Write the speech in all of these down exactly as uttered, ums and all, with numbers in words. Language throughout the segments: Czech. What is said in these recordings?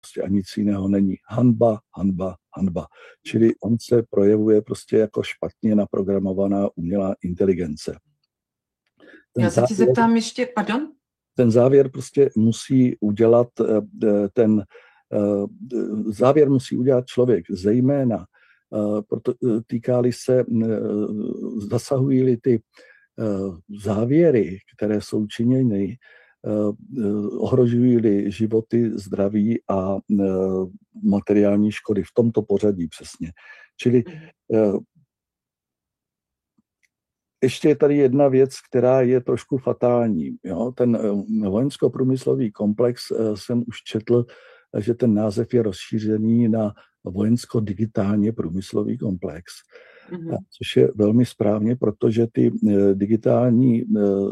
prostě a nic jiného není. Hanba, hanba, hanba. Čili on se projevuje prostě jako špatně naprogramovaná umělá inteligence. Ten Já se ti závěr, zeptám ještě, pardon? Ten závěr prostě musí udělat ten závěr musí udělat člověk, zejména proto týká-li se, zasahují-li ty závěry, které jsou činěny, ohrožují-li životy, zdraví a materiální škody v tomto pořadí přesně. Čili ještě je tady jedna věc, která je trošku fatální. Jo? Ten vojensko-průmyslový komplex jsem už četl, že ten název je rozšířený na vojensko-digitálně průmyslový komplex. Mm-hmm. Což je velmi správně, protože ty digitální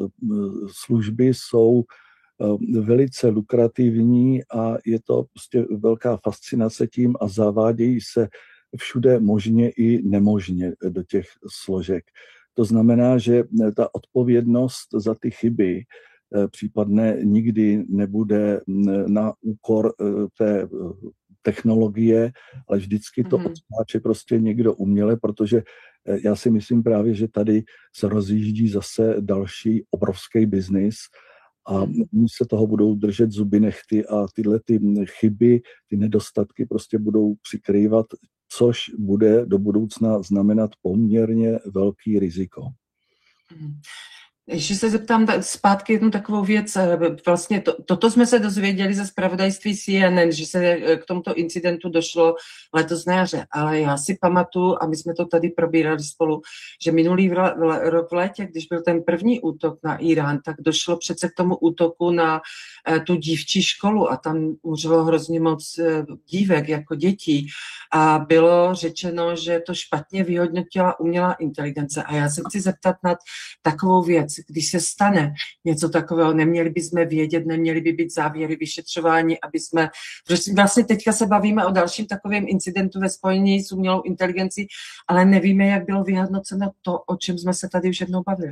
služby jsou velice lukrativní a je to prostě velká fascinace tím a zavádějí se všude možně i nemožně do těch složek. To znamená, že ta odpovědnost za ty chyby případné nikdy nebude na úkor té technologie, ale vždycky to mm-hmm. odskáče prostě někdo uměle, protože já si myslím právě, že tady se rozjíždí zase další obrovský biznis a oni se toho budou držet zuby nehty a tyhle ty chyby, ty nedostatky prostě budou přikrývat, což bude do budoucna znamenat poměrně velký riziko. Mm-hmm. Ještě se zeptám zpátky jednu takovou věc. Vlastně to, toto jsme se dozvěděli ze zpravodajství C N N, že se k tomuto incidentu došlo letos na jaře. Ale já si pamatuju, a my jsme to tady probírali spolu, že minulý rok v létě, když byl ten první útok na Irán, tak došlo přece k tomu útoku na tu dívčí školu a tam umřelo hrozně moc dívek jako dětí a bylo řečeno, že to špatně vyhodnotila umělá inteligence. A já se chci zeptat na takovou věc. Když se stane něco takového, neměli bychom vědět, neměli by být závěry vyšetřování, aby jsme, vlastně teďka se bavíme o dalším takovém incidentu ve spojení s umělou inteligencí, ale nevíme, jak bylo vyhodnoceno to, o čem jsme se tady už jednou bavili.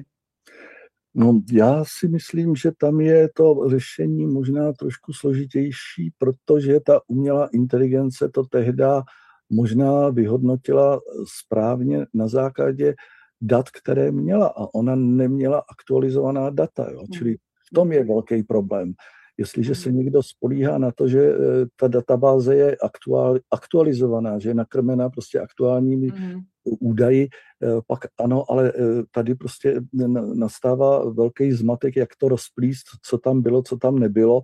No, já si myslím, že tam je to řešení možná trošku složitější, protože ta umělá inteligence to tehda možná vyhodnotila správně na základě dat, které měla a ona neměla aktualizovaná data. Jo? Čili v tom je velký problém. Jestliže se někdo spolíhá na to, že ta databáze je aktuál, aktualizovaná, že je nakrmená prostě aktuálními mm. údaji, pak ano, ale tady prostě nastává velký zmatek, jak to rozplíst, co tam bylo, co tam nebylo.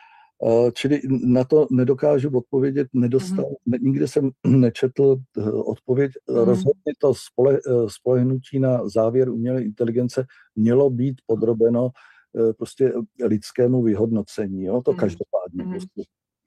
Čili na to nedokážu odpovědět, nedostal, mm. nikde jsem nečetl odpověď. Mm. Rozhodně to spole, spolehnutí na závěr umělé inteligence mělo být podrobeno prostě lidskému vyhodnocení. Jo? To mm. každopádně. Mm. Prostě.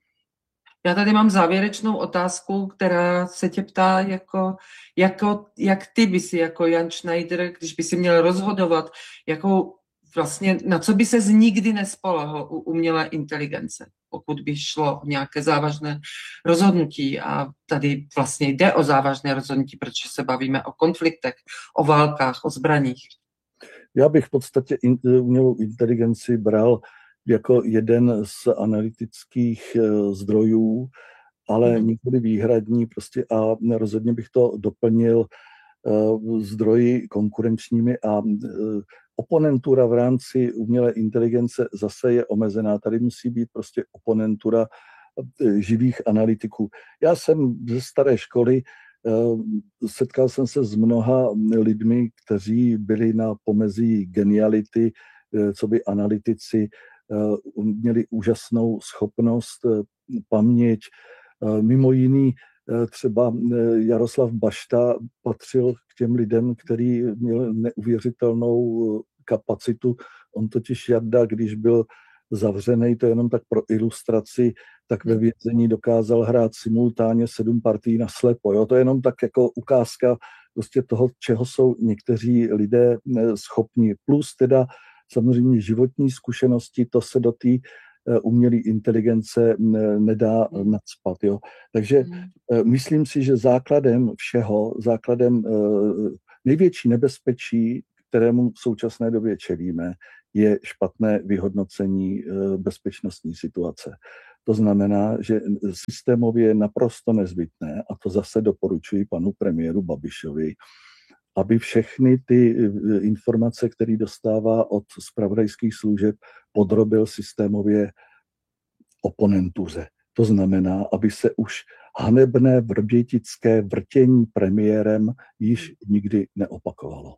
Já tady mám závěrečnou otázku, která se tě ptá, jako, jako, jak ty by si jako Jan Schneider, když by si měl rozhodovat, jakou vlastně, na co by ses nikdy nespolehl u umělé inteligence, pokud by šlo o nějaké závažné rozhodnutí. A tady vlastně jde o závažné rozhodnutí, protože se bavíme o konfliktech, o válkách, o zbraních. Já bych v podstatě in, umělou inteligenci bral jako jeden z analytických zdrojů, ale mm. nikdy výhradní prostě a rozhodně bych to doplnil zdroji konkurenčními a oponentura v rámci umělé inteligence zase je omezená. Tady musí být prostě oponentura živých analytiků. Já jsem ze staré školy, setkal jsem se s mnoha lidmi, kteří byli na pomezí geniality, co by analytici, měli úžasnou schopnost, paměť. Mimo jiný třeba Jaroslav Bašta patřil k těm lidem, který měl neuvěřitelnou kapacitu. On totiž Jarda, když byl zavřený, to jenom tak pro ilustraci, tak ve vězení dokázal hrát simultánně sedm partií na slepo. Jo? To je jenom tak jako ukázka prostě toho, čeho jsou někteří lidé schopni. Plus teda samozřejmě životní zkušenosti, to se do té umělé inteligence nedá nacpat. Jo? Takže myslím si, že základem všeho, základem největší nebezpečí, kterému v současné době čelíme, je špatné vyhodnocení bezpečnostní situace. To znamená, že systémově je naprosto nezbytné, a to zase doporučuji panu premiéru Babišovi, aby všechny ty informace, které dostává od zpravodajských služeb, podrobil systémově oponentuře. To znamená, aby se už hanebné vrbětické vrtění premiérem již nikdy neopakovalo.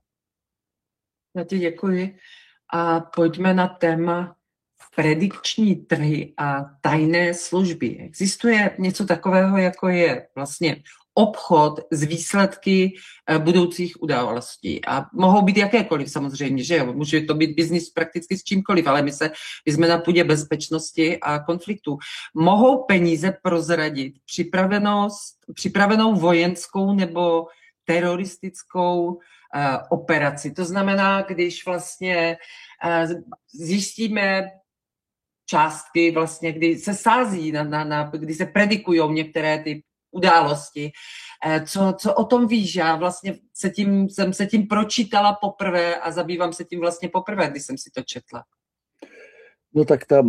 Já ti děkuji. A pojďme na téma predikční trhy a tajné služby. Existuje něco takového, jako je vlastně obchod s výsledky budoucích událostí. A mohou být jakékoliv samozřejmě, že jo? Může to být biznis prakticky s čímkoliv, ale my, se, my jsme na půdě bezpečnosti a konfliktu. Mohou peníze prozradit připravenost, připravenou vojenskou nebo teroristickou uh, operaci. To znamená, když vlastně uh, zjistíme částky, vlastně, kdy se sází, na, na, na, kdy se predikují některé ty události. Co, co o tom víš? Já vlastně se tím, jsem se tím pročítala poprvé a zabývám se tím vlastně poprvé, když jsem si to četla. No tak ta,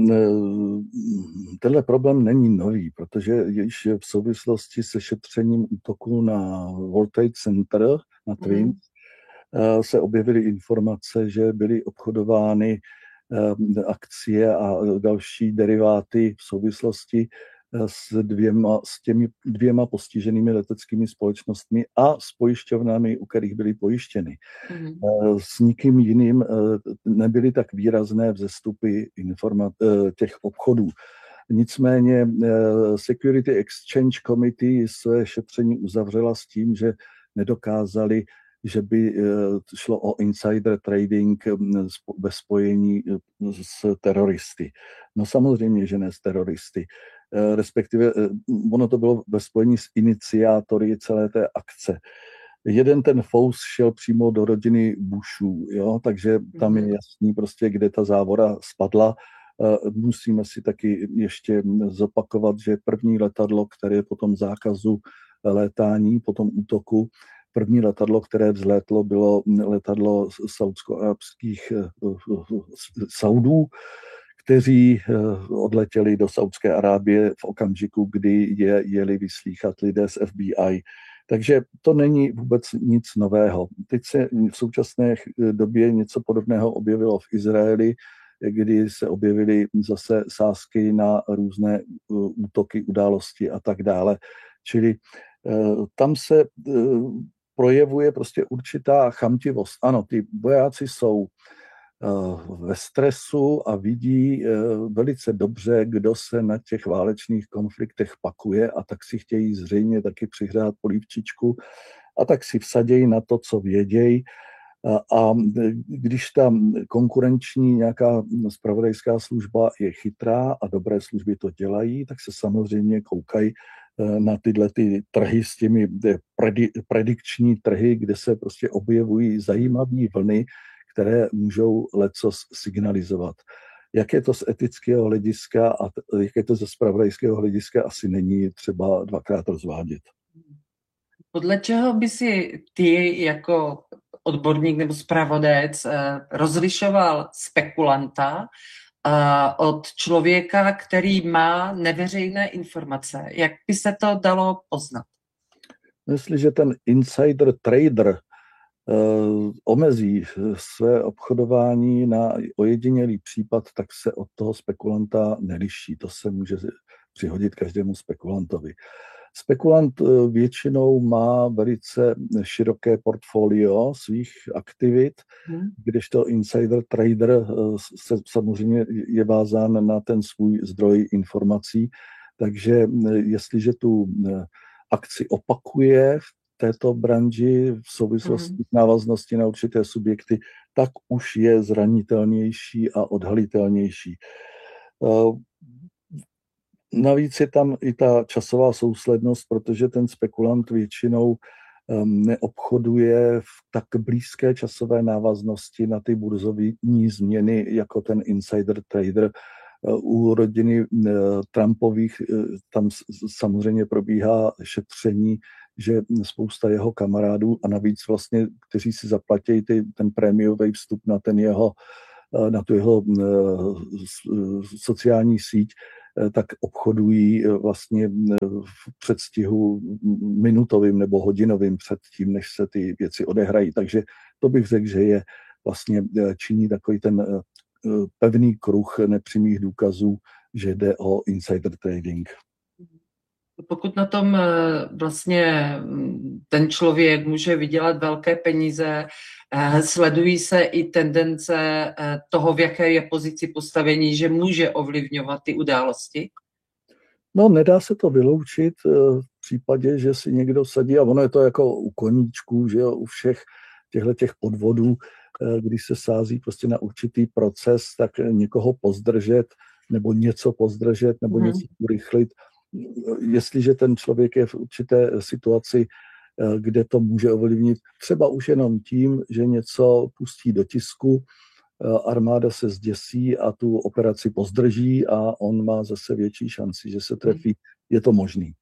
tenhle problém není nový, protože již v souvislosti se šetřením útoku na World Trade Center, na Twin, mm. se objevily informace, že byly obchodovány akcie a další deriváty v souvislosti s, dvěma, s těmi dvěma postiženými leteckými společnostmi a s pojišťovnami, u kterých byly pojištěny. Mm. S nikým jiným nebyly tak výrazné vzestupy informa- těch obchodů. Nicméně Security Exchange Committee své šetření uzavřela s tím, že nedokázali, že by šlo o insider trading ve spojení s teroristy. No samozřejmě, že ne s teroristy. Respektive ono to bylo ve spojení s iniciátory celé té akce. Jeden ten fous šel přímo do rodiny Bushů, jo? Takže tam je jasný prostě, kde ta závora spadla. Musíme si taky ještě zopakovat, že první letadlo, které po tom zákazu létání, po tom útoku, první letadlo, které vzlétlo, bylo letadlo saudsko-arabských Saudů, kteří odletěli do Saudské Arábie v okamžiku, kdy je jeli vyslýchat lidé z F B I. Takže to není vůbec nic nového. Teď se v současné době něco podobného objevilo v Izraeli, kdy se objevily zase sázky na různé útoky, události a tak dále. Čili tam se projevuje prostě určitá chamtivost. Ano, ty vojáci jsou ve stresu a vidí velice dobře, kdo se na těch válečných konfliktech pakuje, a tak si chtějí zřejmě taky přihrát polívčičku a tak si vsadějí na to, co vědějí. A když ta konkurenční nějaká zpravodajská služba je chytrá a dobré služby to dělají, tak se samozřejmě koukají na tyhle ty trhy s těmi predikční trhy, kde se prostě objevují zajímavé vlny, které můžou lecos signalizovat. Jak je to z etického hlediska a jak je to ze zpravodajského hlediska, asi není třeba dvakrát rozvádět. Podle čeho by si ty jako odborník nebo zpravodajec rozlišoval spekulanta od člověka, který má neveřejné informace? Jak by se to dalo poznat? Jestliže ten insider trader Uh, omezí své obchodování na ojedinělý případ, tak se od toho spekulanta neliší. To se může přihodit každému spekulantovi. Spekulant většinou má velice široké portfolio svých aktivit, hmm. kdežto insider trader se samozřejmě je vázán na ten svůj zdroj informací. Takže jestliže tu akci opakuje v této branži v souvislosti mm. návaznosti na určité subjekty, tak už je zranitelnější a odhalitelnější. Navíc je tam i ta časová souslednost, protože ten spekulant většinou neobchoduje v tak blízké časové návaznosti na ty burzové změny jako ten insider trader. U rodiny Trumpových tam samozřejmě probíhá šetření, že spousta jeho kamarádů a navíc vlastně, kteří si zaplatí ty, ten prémiový vstup na ten jeho, na tu jeho sociální síť, tak obchodují vlastně v předstihu minutovým nebo hodinovým před tím, než se ty věci odehrají. Takže to bych řekl, že je vlastně činí takový ten pevný kruh nepřímých důkazů, že jde o insider trading. Pokud na tom vlastně ten člověk může vydělat velké peníze, sledují se i tendence toho, v jaké je pozici postavení, že může ovlivňovat ty události? No, nedá se to vyloučit v případě, že si někdo sadí, a ono je to jako u koníčků, že jo, u všech těchto těch podvodů, když se sází prostě na určitý proces, tak někoho pozdržet, nebo něco pozdržet, nebo hmm. něco urychlit. Jestliže ten člověk je v určité situaci, kde to může ovlivnit, třeba už jenom tím, že něco pustí do tisku, armáda se zděsí a tu operaci pozdrží a on má zase větší šanci, že se trefí. Je to možný.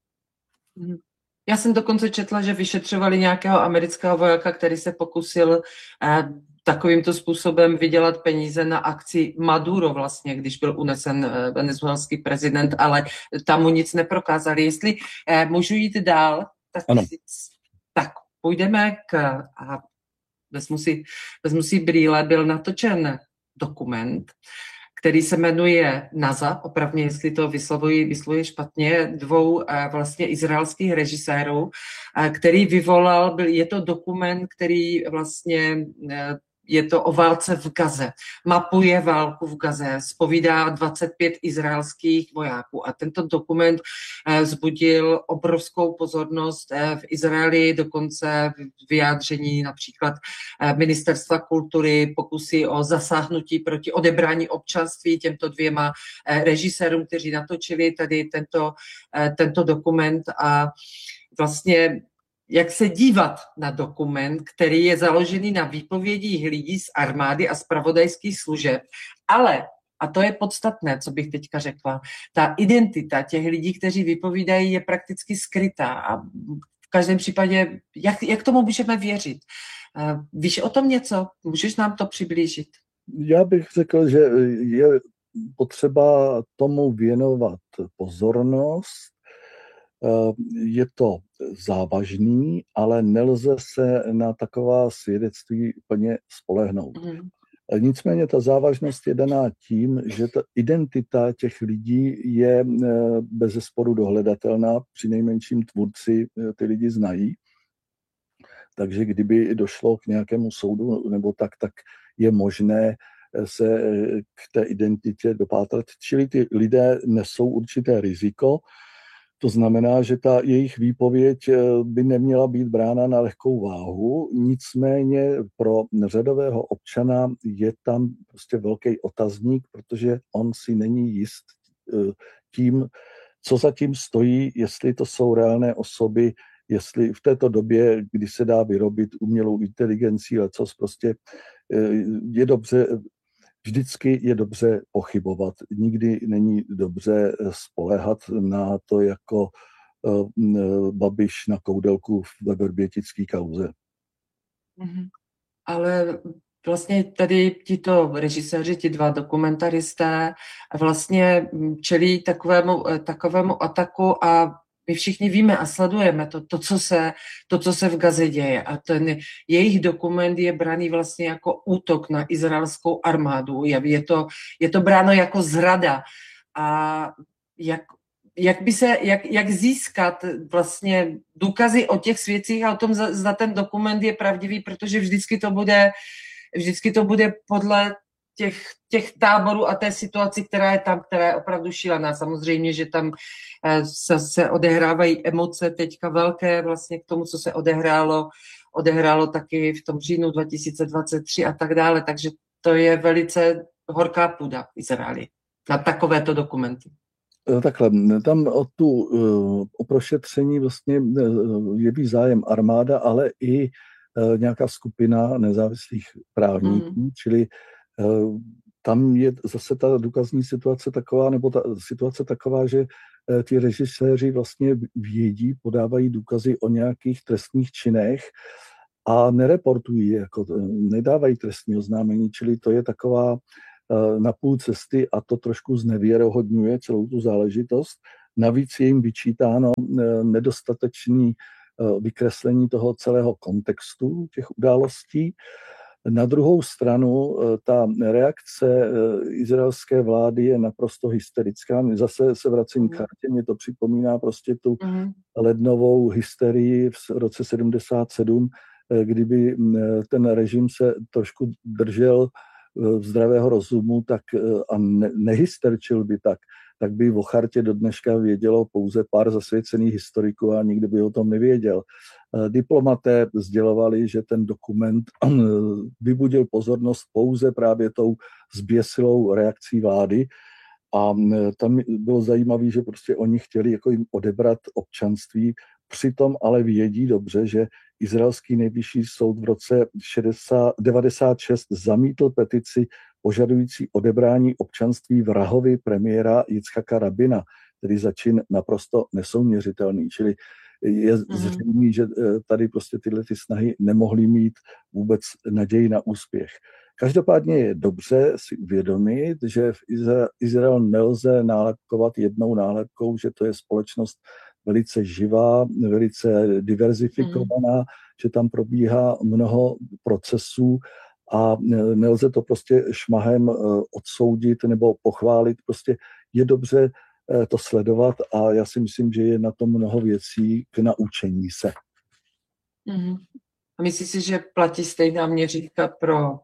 Já jsem dokonce četla, že vyšetřovali nějakého amerického vojáka, který se pokusil eh, takovýmto způsobem vydělat peníze na akci Maduro vlastně, když byl unesen eh, venezuelský prezident, ale tam mu nic neprokázali. Jestli eh, můžu jít dál, tak, tak půjdeme k... A vezmu si, vezmu si brýle, byl natočen dokument, který se jmenuje NASA, opravdu, jestli to vyslovuji, vyslovuji špatně, dvou vlastně izraelských režisérů, který vyvolal, byl, je to dokument, který vlastně, je to o válce v Gaze. Mapuje válku v Gaze, zpovídá dvacet pět izraelských vojáků a tento dokument vzbudil obrovskou pozornost v Izraeli, dokonce vyjádření například Ministerstva kultury, pokusy o zasáhnutí proti odebrání občanství těmto dvěma režisérům, kteří natočili tady tento, tento dokument a vlastně jak se dívat na dokument, který je založený na výpovědích lidí z armády a zpravodajských služeb, ale, a to je podstatné, co bych teďka řekla, ta identita těch lidí, kteří vypovídají, je prakticky skrytá a v každém případě, jak, jak tomu můžeme věřit? Víš o tom něco? Můžeš nám to přiblížit? Já bych řekl, že je potřeba tomu věnovat pozornost. Je to závažný, ale nelze se na taková svědectví plně spolehnout. Mm. Nicméně ta závažnost je daná tím, že ta identita těch lidí je bezesporu dohledatelná, přinejmenším tvůrci ty lidi znají. Takže kdyby došlo k nějakému soudu nebo tak, tak je možné se k té identitě dopátrat. Čili ty lidé nesou určité riziko. To znamená, že ta jejich výpověď by neměla být brána na lehkou váhu, nicméně pro řadového občana je tam prostě velký otazník, protože on si není jist tím, co zatím stojí, jestli to jsou reálné osoby, jestli v této době, kdy se dá vyrobit umělou inteligencí, ale co prostě je dobře, vždycky je dobře pochybovat. Nikdy není dobře spoléhat na to jako Babiš na Koudelku ve vrbětické kauze. Mm-hmm. Ale vlastně tady tito režiséři, ti dva dokumentaristé vlastně čelí takovému, takovému ataku a my všichni víme a sledujeme to, to, co se, to, co se v Gaze děje. A ten jejich dokument je braný vlastně jako útok na izraelskou armádu. Je to, je to bráno jako zrada. A jak, jak, by se, jak, jak získat vlastně důkazy o těch svědcích a o tom, zda ten dokument je pravdivý, protože vždycky to bude, vždycky to bude podle Těch, těch táborů a té situaci, která je tam, která je opravdu šílená. Samozřejmě, že tam se, se odehrávají emoce teďka velké vlastně k tomu, co se odehrálo, odehrálo taky v tom říjnu dva tisíce dvacet tři a tak dále. Takže to je velice horká půda v Izraeli na takovéto dokumenty. Takhle, tam o tu o prošetření vlastně jeví zájem armáda, ale i nějaká skupina nezávislých právníků, mm. čili tam je zase ta důkazní situace taková, nebo ta situace taková, že ty režiséři vlastně vědí, podávají důkazy o nějakých trestných činech a nereportují, jako nedávají trestní oznámení, čili to je taková na půl cesty a to trošku znevěrohodňuje celou tu záležitost. Navíc je jim vyčítáno nedostatečný vykreslení toho celého kontextu těch událostí. Na druhou stranu ta reakce izraelské vlády je naprosto hysterická. Zase se vracím k kartě, mě to připomíná prostě tu lednovou hysterii v roce sedmdesát sedm, kdyby ten režim se trošku držel zdravého rozumu tak a ne, nehysterčil by tak, tak by o chartě do dneška vědělo pouze pár zasvěcených historiků a nikdo by o tom nevěděl. Diplomaté sdělovali, že ten dokument vybudil pozornost pouze právě tou zběsilou reakcí vlády a tam bylo zajímavé, že prostě oni chtěli jako jim odebrat občanství, přitom ale vědí dobře, že izraelský nejvyšší soud v roce devadesát šest zamítl petici požadující odebrání občanství vrahovi premiéra Jicchaka Rabina, který za čin naprosto nesouměřitelný. Čili je zřejmé, že tady prostě tyhle ty snahy nemohly mít vůbec naději na úspěch. Každopádně je dobře si uvědomit, že v Izrael nelze nálepkovat jednou nálepkou, že to je společnost velice živá, velice diverzifikovaná, mm. že tam probíhá mnoho procesů a nelze to prostě šmahem odsoudit nebo pochválit. Prostě je dobře to sledovat a já si myslím, že je na tom mnoho věcí k naučení se. Mm. A myslíš si, že platí stejná měřítka pro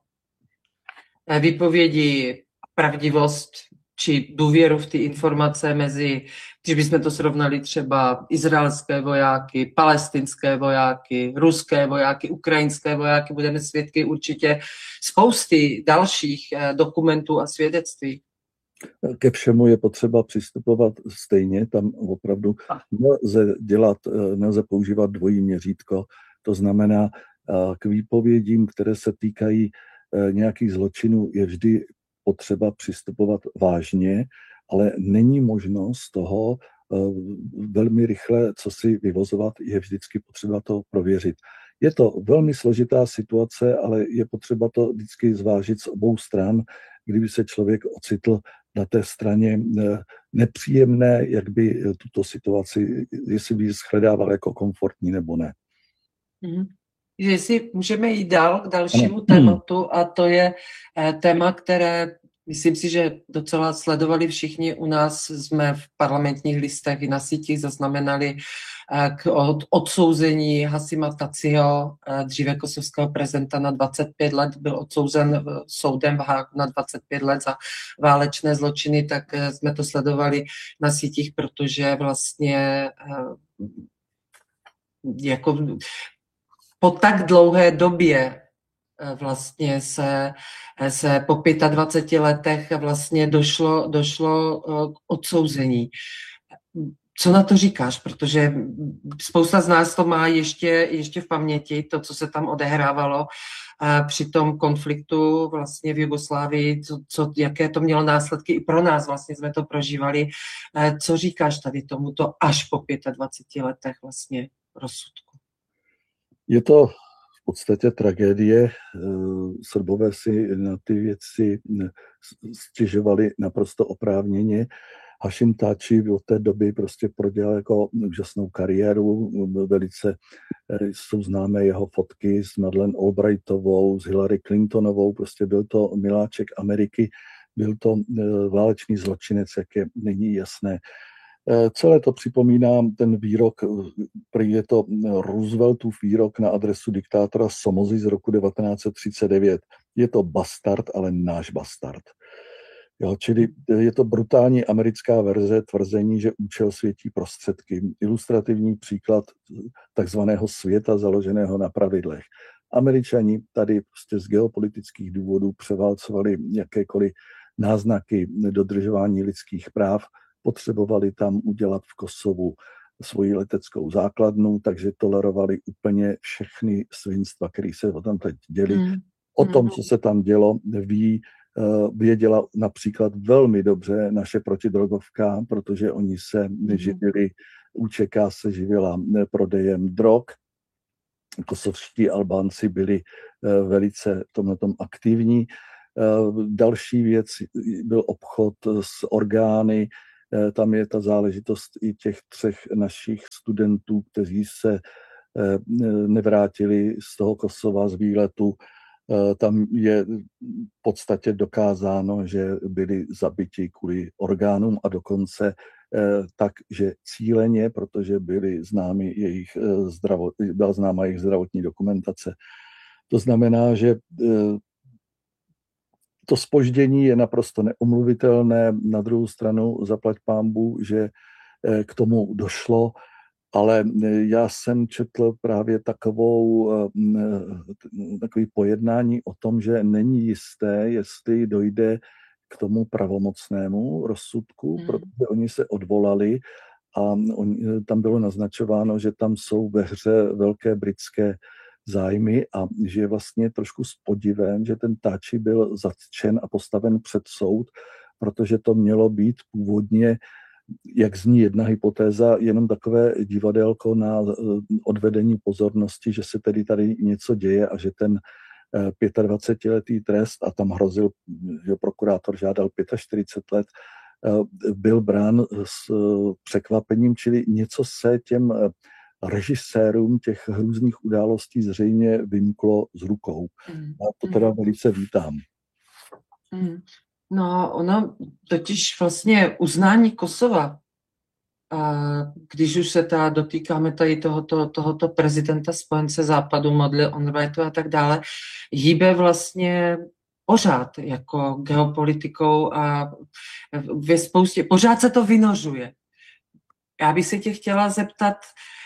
výpovědi, pravdivost či důvěru v ty informace mezi, když bychom to srovnali třeba izraelské vojáky, palestinské vojáky, ruské vojáky, ukrajinské vojáky, budeme svědky určitě spousty dalších dokumentů a svědectví. Ke všemu je potřeba přistupovat stejně, tam opravdu nelze dělat, nelze používat dvojí měřítko, to znamená k výpovědím, které se týkají nějakých zločinů, je vždy potřeba přistupovat vážně, ale není možno z toho velmi rychle, co si vyvozovat, je vždycky potřeba to prověřit. Je to velmi složitá situace, ale je potřeba to vždycky zvážit z obou stran, kdyby se člověk ocitl na té straně nepříjemné, jak by tuto situaci, jestli by ji shledával jako komfortní nebo ne. Mm-hmm. Jestli můžeme jít dál k dalšímu tématu, a to je téma, které myslím si, že docela sledovali všichni u nás. Jsme v Parlamentních listech i na sítích zaznamenali k odsouzení Hašima Taciho, dříve kosovského prezidenta, na dvacet pět let. Byl odsouzen soudem v Hágu na dvacet pět let za válečné zločiny, tak jsme to sledovali na sítích, protože vlastně jako po tak dlouhé době vlastně se, se po dvaceti pěti letech vlastně došlo, došlo k odsouzení. Co na to říkáš? Protože spousta z nás to má ještě, ještě v paměti, to, co se tam odehrávalo při tom konfliktu vlastně v Jugoslávii, co, co, jaké to mělo následky i pro nás, vlastně jsme to prožívali. Co říkáš tady tomuto až po dvaceti pěti letech vlastně rozsudku? Je to v podstatě tragédie. Srbové si na ty věci stěžovali naprosto oprávněně. Hašim Tači od té doby prostě prodělal jako úžasnou kariéru. Velice jsou známé jeho fotky s Madeleine Albrightovou, s Hillary Clintonovou. Prostě byl to miláček Ameriky, byl to válečný zločinec, jak je nyní jasné. Celé to připomíná ten výrok, prý je to Rooseveltův výrok na adresu diktátora Somozy z roku devatenáct set třicet devět. Je to bastard, ale náš bastard. Jo, čili je to brutální americká verze tvrzení, že účel světí prostředky. Ilustrativní příklad takzvaného světa založeného na pravidlech. Američani tady prostě z geopolitických důvodů převálcovali jakékoliv náznaky dodržování lidských práv, potřebovali tam udělat v Kosovu svoji leteckou základnu, takže tolerovali úplně všechny svinstva, které se o tam teď děli. Mm. O tom, co se tam dělo, ví, věděla například velmi dobře naše protidrogovka, protože oni se živili, U Č K se živila prodejem drog. Kosovští Albánci byli velice v tomhletom aktivní. Další věc byl obchod s orgány. Tam je ta záležitost i těch třech našich studentů, kteří se nevrátili z toho Kosova z výletu. Tam je v podstatě dokázáno, že byli zabiti kvůli orgánům a dokonce tak, že cíleně, protože byly známy jejich zdravot, byla známa jejich zdravotní dokumentace. To znamená, že to zpoždění je naprosto neomluvitelné. Na druhou stranu zaplať pánbůh, že k tomu došlo, ale já jsem četl právě takovou, takový pojednání o tom, že není jisté, jestli dojde k tomu pravomocnému rozsudku, hmm. protože oni se odvolali a on, tam bylo naznačováno, že tam jsou ve hře velké britské zájmy a že je vlastně trošku s podivem, že ten Tači byl zatčen a postaven před soud, protože to mělo být původně, jak zní jedna hypotéza, jenom takové divadélko na odvedení pozornosti, že se tedy tady něco děje a že ten dvacetiletý trest, a tam hrozil, že prokurátor žádal čtyřicet pět let, byl brán s překvapením, čili něco se těm režisérům těch hrůzných událostí zřejmě vymklo z rukou. Já to teda velice vítám. No, ono totiž vlastně uznání Kosova, a když už se ta dotýkáme tady tohoto, tohoto prezidenta spojence západu, Madly Albrightu a tak dále, hýbe vlastně pořád jako geopolitikou a ve spoustě, pořád se to vynořuje. Já bych se tě chtěla zeptat,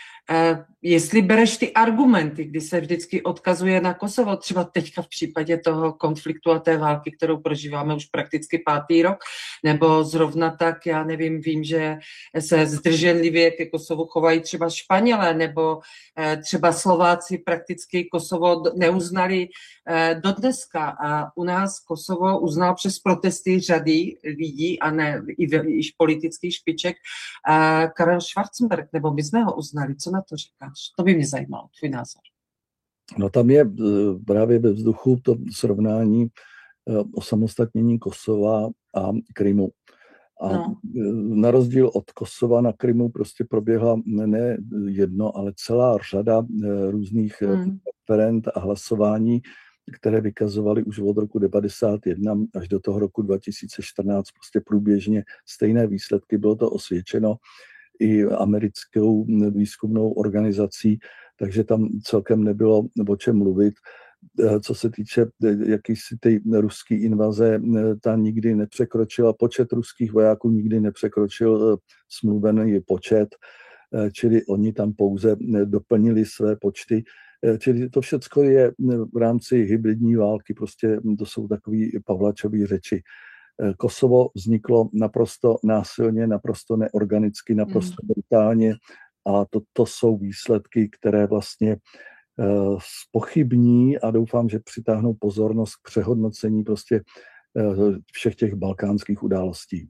jestli bereš ty argumenty, kdy se vždycky odkazuje na Kosovo, třeba teďka v případě toho konfliktu a té války, kterou prožíváme už prakticky pátý rok, nebo zrovna tak, já nevím, vím, že se zdrženlivě ke Kosovu chovají třeba Španělé, nebo třeba Slováci prakticky Kosovo neuznali do dneska a u nás Kosovo uznal přes protesty řady lidí a ne i, i politických špiček Karel Schwarzenberg, nebo my jsme ho uznali. Co na to říkáš? To by mě zajímalo, tvůj názor. No tam je právě ve vzduchu to srovnání osamostatnění Kosova a Krymu. A no. Na rozdíl od Kosova na Krymu prostě proběhla ne jedno, ale celá řada různých hmm. referend a hlasování, které vykazovaly už od roku devadesát jedna až do toho roku dva tisíce čtrnáct prostě průběžně stejné výsledky. Bylo to osvědčeno i americkou výzkumnou organizací, takže tam celkem nebylo o čem mluvit. Co se týče jakýsi té ruské invaze, ta nikdy nepřekročila, počet ruských vojáků nikdy nepřekročil smluvený počet, čili oni tam pouze doplnili své počty. Čili to všecko je v rámci hybridní války, prostě to jsou takový Pavlačový řeči. Kosovo vzniklo naprosto násilně, naprosto neorganicky, naprosto mm. brutálně a to, to jsou výsledky, které vlastně uh, spochybní a doufám, že přitáhnou pozornost k přehodnocení prostě uh, všech těch balkánských událostí.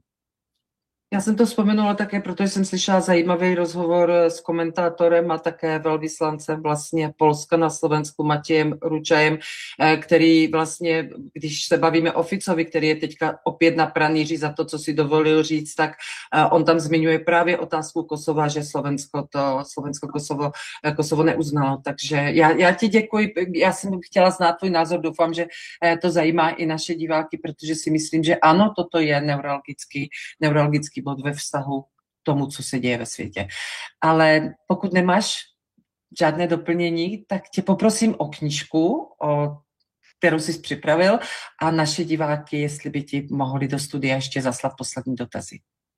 Já jsem to vzpomenula také, protože jsem slyšela zajímavý rozhovor s komentátorem a také velvyslancem vlastně Polska na Slovensku Matějem Ručajem, který vlastně, když se bavíme o Ficovi, který je teďka opět na pranýři za to, co si dovolil říct, tak on tam zmiňuje právě otázku Kosova, že Slovensko to, Slovensko Kosovo, Kosovo neuznalo. Takže já, já ti děkuji, já jsem chtěla znát tvůj názor, doufám, že to zajímá i naše diváky, protože si myslím, že ano, toto je neuralgický, neuralgický bod ve vztahu k tomu, co se děje ve světě. Ale pokud nemáš žádné doplnění, tak tě poprosím o knížku, o, kterou jsi připravil a naše diváky, jestli by ti mohli do studia ještě zaslat poslední dotazy.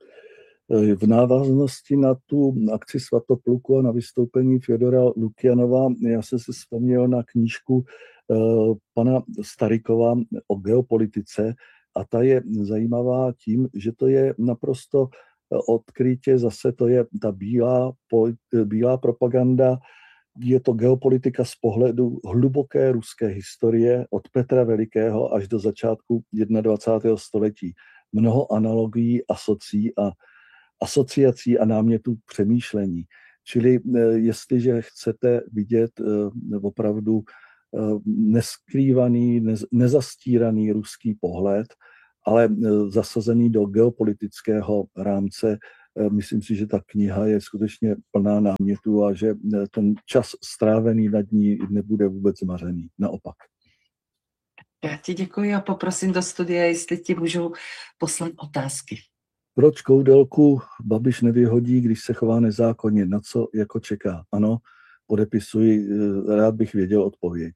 V návaznosti na tu akci Svatopluku a na vystoupení Fjodora Lukjanova, já jsem si vzpomněl na knížku uh, pana Starykova o geopolitice, a ta je zajímavá tím, že to je naprosto odkrytě, zase to je ta bílá, bílá propaganda, je to geopolitika z pohledu hluboké ruské historie od Petra Velikého až do začátku dvacátého prvního století. Mnoho analogií, asocí a, asociací a námětů k přemýšlení. Čili jestliže chcete vidět opravdu neskrývaný, nezastíraný ruský pohled, ale zasazený do geopolitického rámce. Myslím si, že ta kniha je skutečně plná námětů a že ten čas strávený nad ní nebude vůbec zmařený. Naopak. Já ti děkuji a poprosím do studia, jestli ti můžu poslat otázky. Proč Koudelku Babiš nevyhodí, když se chová nezákonně? Na co jako čeká? Ano, podepisuji, rád bych věděl odpověď.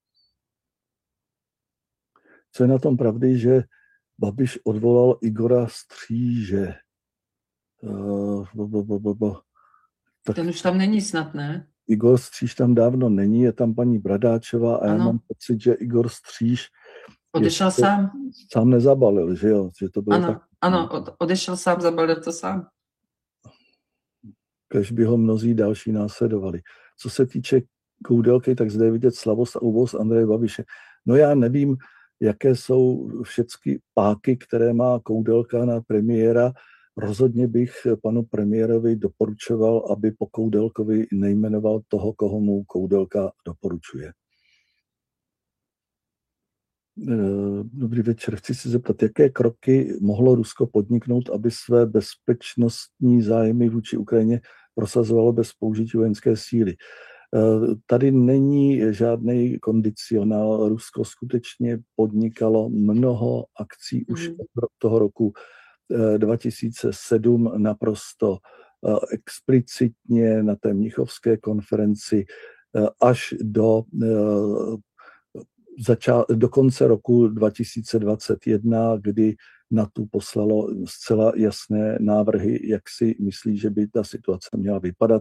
Co je na tom pravdy, že Babiš odvolal Igora Stříže. Uh, bo, bo, bo, bo, bo. Tak ten už tam není snad, ne? Igor Stříž tam dávno není, je tam paní Bradáčová a ano. Já mám pocit, že Igor Stříž odešel sám. Sám nezabalil, že jo? Že to bylo ano, tak... ano, odešel sám, zabalil to sám. Kež by ho mnozí další následovali. Co se týče Koudelky, tak zde je vidět slavost a úvoz Andreje Babiše. No já nevím, jaké jsou všechny páky, které má Koudelka na premiéra. Rozhodně bych panu premiérovi doporučoval, aby po Koudelkovi nejmenoval toho, koho mu Koudelka doporučuje. Dobrý večer. Chci se zeptat, jaké kroky mohlo Rusko podniknout, aby své bezpečnostní zájmy vůči Ukrajině prosazovalo bez použití vojenské síly. Tady není žádný kondicionál. Rusko skutečně podnikalo mnoho akcí už od toho roku dva tisíce sedm naprosto explicitně na té mnichovské konferenci až do, zača- do konce roku dva tisíce dvacet jedna, kdy NATO poslalo zcela jasné návrhy, jak si myslí, že by ta situace měla vypadat.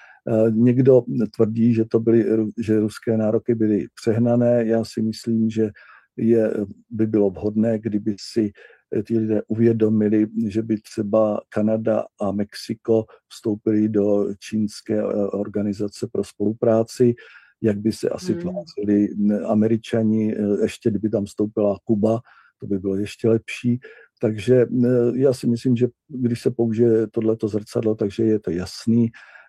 Někdo tvrdí, že, to byly, že ruské nároky byly přehnané. Já si myslím, že je, by bylo vhodné, kdyby si ti lidé uvědomili, že by třeba Kanada a Mexiko vstoupili do čínské organizace pro spolupráci, jak by se asi hmm. tvářili Američani, ještě kdyby tam vstoupila Kuba, to by bylo ještě lepší. Takže já si myslím, že když se použije tohleto zrcadlo, takže je to jasný.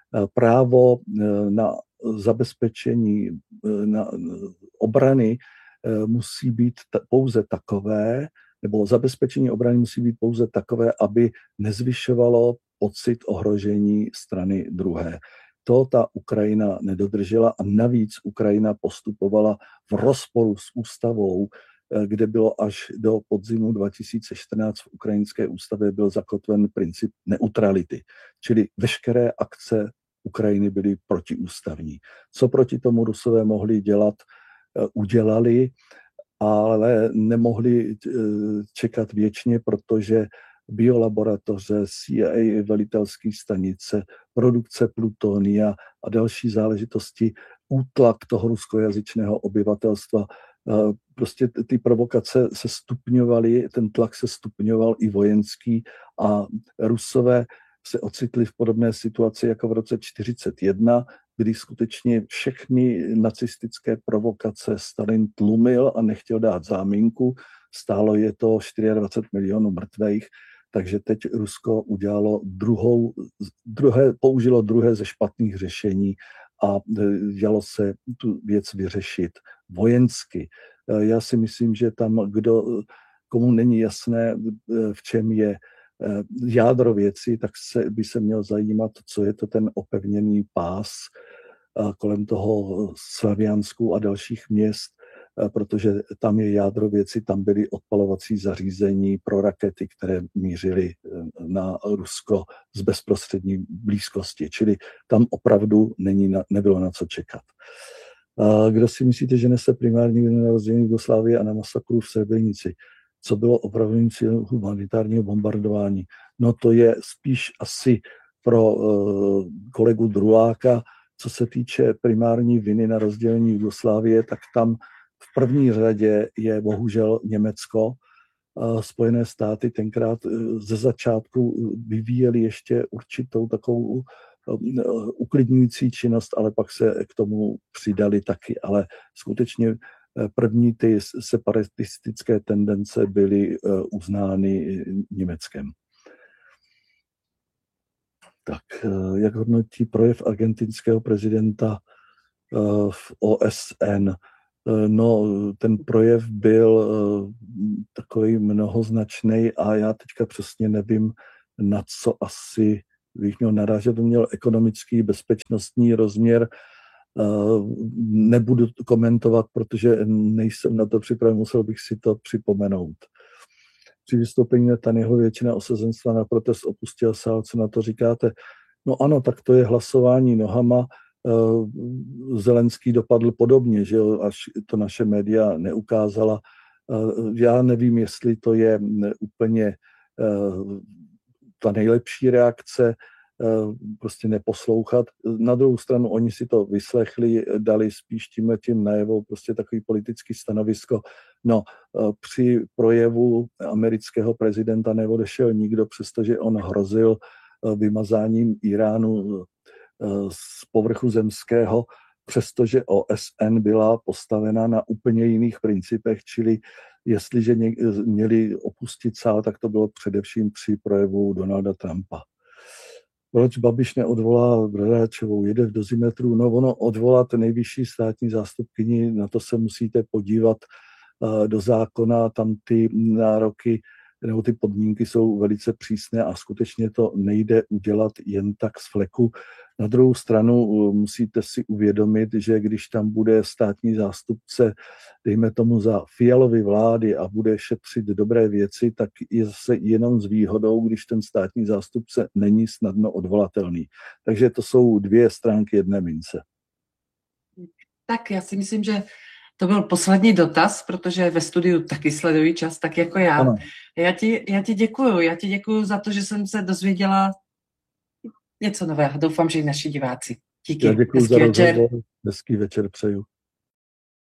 Právo na zabezpečení na obrany musí být pouze takové, nebo zabezpečení obrany musí být pouze takové, aby nezvyšovalo pocit ohrožení strany druhé. To ta Ukrajina nedodržela a navíc Ukrajina postupovala v rozporu s ústavou, kde bylo až do podzimu dva tisíce čtrnáct v ukrajinské ústavě byl zakotven princip neutrality, čili veškeré akce Ukrajiny byly protiústavní. Co proti tomu Rusové mohli dělat, udělali, ale nemohli čekat věčně, protože biolaboratoře, C I A, velitelské stanice, produkce plutonia a další záležitosti, útlak toho ruskojazyčného obyvatelstva. Prostě ty provokace se stupňovaly, ten tlak se stupňoval i vojenský a Rusové se ocitli v podobné situaci jako v roce čtyřicet jedna, kdy skutečně všechny nacistické provokace Stalin tlumil a nechtěl dát záminku. Stálo je to dvacet čtyři milionů mrtvých, takže teď Rusko udělalo druhou, druhé, použilo druhé ze špatných řešení a dělalo se tu věc vyřešit vojensky. Já si myslím, že tam, kdo, komu není jasné, v čem je jádro věci, tak se, by se měl zajímat, co je to ten opevněný pás kolem toho Slaviansku a dalších měst, protože tam je jádro věci, tam byly odpalovací zařízení pro rakety, které mířily na Rusko z bezprostřední blízkosti, čili tam opravdu není na, nebylo na co čekat. Kdo si myslíte, že nese primární vinu na rozdělení Jugoslávie a na masakru v Srebrenici? Co bylo opravdovým cílem humanitárního bombardování? No to je spíš asi pro uh, kolegu Druláka. Co se týče primární viny na rozdělení Jugoslávie, tak tam v první řadě je bohužel Německo. Uh, Spojené státy tenkrát uh, ze začátku vyvíjeli ještě určitou takovou uh, uklidňující činnost, ale pak se k tomu přidali taky, ale skutečně první ty separatistické tendence byly uznány Německem. Tak, jak hodnotí projev argentinského prezidenta v O S N? No, ten projev byl takový mnohoznačný a já teďka přesně nevím, na co asi bych měl narážet. To měl ekonomický, bezpečnostní rozměr. Nebudu komentovat, protože nejsem na to připraven, musel bych si to připomenout. Při vystoupení Netanjahu většina osazenstva na protest opustila sál. Co na to říkáte? No ano, tak to je hlasování nohama. Zelenský dopadl podobně, že jo, až to naše média neukázala. Já nevím, jestli to je úplně ta nejlepší reakce, prostě neposlouchat. Na druhou stranu oni si to vyslechli, dali spíš tímhletím najevo prostě takový politický stanovisko. No, při projevu amerického prezidenta neodešel nikdo, přestože on hrozil vymazáním Iránu z povrchu zemského, přestože O S N byla postavena na úplně jiných principech, čili jestliže měli opustit sál, tak to bylo především při projevu Donalda Trumpa. Proč Babiš neodvolá Bradáčovou, jede v dozimetru? No ono odvolat nejvyšší státní zástupkyni, na to se musíte podívat do zákona, tam ty nároky nebo ty podmínky jsou velice přísné a skutečně to nejde udělat jen tak z fleku. Na druhou stranu musíte si uvědomit, že když tam bude státní zástupce, dejme tomu za Fialovy vlády a bude šetřit dobré věci, tak je zase jenom s výhodou, když ten státní zástupce není snadno odvolatelný. Takže to jsou dvě stránky jedné mince. Tak já si myslím, že to byl poslední dotaz, protože ve studiu taky sledují čas, tak jako já. Ano. Já ti, já ti děkuju. Já ti děkuju za to, že jsem se dozvěděla něco nového. Doufám, že i naši diváci. Díky. Já děkuju za rozhovor. Hezký večer přeju.